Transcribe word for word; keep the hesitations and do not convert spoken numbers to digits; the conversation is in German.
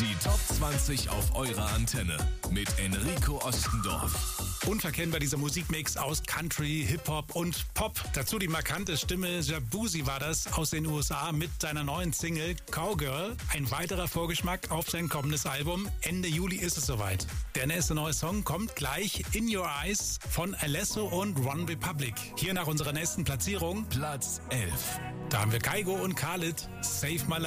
Die Top zwanzig auf eurer Antenne mit Enrico Ostendorf. Unverkennbar dieser Musikmix aus Country, Hip-Hop und Pop. Dazu die markante Stimme. Shaboozey war das aus den U S A mit seiner neuen Single Cowgirl. Ein weiterer Vorgeschmack auf sein kommendes Album. Ende Juli ist es soweit. Der nächste neue Song kommt gleich, In Your Eyes von Alesso und One Republic. Hier nach unserer nächsten Platzierung. Platz elf. Da haben wir Kygo und Khalid, Save My Life.